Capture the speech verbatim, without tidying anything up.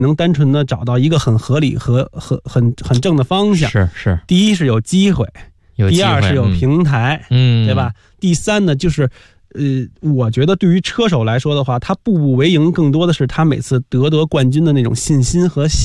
能单纯的找到一个很合理和很很很正的方向。 是是， 第一是有机会， 有机会第二是有平台， 嗯， 对吧？第三呢，就是呃，我觉得对于车手来说的话，他步步为营，更多的是他每次得得冠军的那种信心和